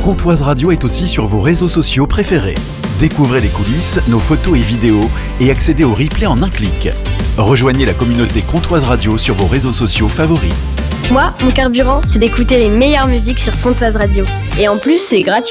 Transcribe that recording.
Comtoise Radio est aussi sur vos réseaux sociaux préférés. Découvrez les coulisses, nos photos et vidéos et accédez au replay en un clic. Rejoignez la communauté Comtoise Radio sur vos réseaux sociaux favoris. Moi, mon carburant, c'est d'écouter les meilleures musiques sur Comtoise Radio. Et en plus, c'est gratuit.